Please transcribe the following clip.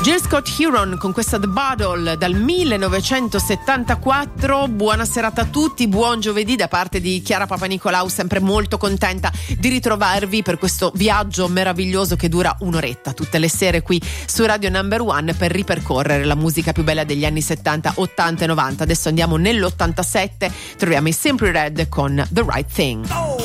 Jill Scott Heron con questa The Bottle dal 1974. Buona serata a tutti, buon giovedì da parte di Chiara Papanicolau, sempre molto contenta di ritrovarvi per questo viaggio meraviglioso che dura un'oretta tutte le sere qui su Radio Number One per ripercorrere la musica più bella degli anni 70, 80 e 90. Adesso andiamo nell'87, troviamo i Simply Red con The Right Thing.